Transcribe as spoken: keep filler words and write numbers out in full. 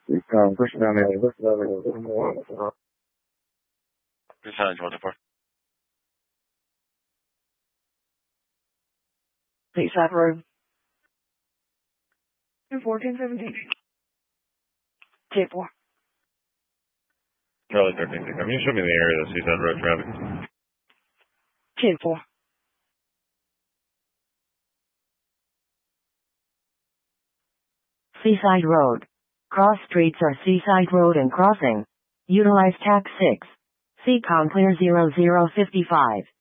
Um, push down there. What's the other one? Percentage one to four. Seaside Road. And fourteen seventeen. ten four. Charlie thirteen. Can you show me the area of Seaside Road traffic? ten four. Seaside Road. Cross streets are Seaside Road and Crossing. Utilize tax six. C COM clear zero zero five five.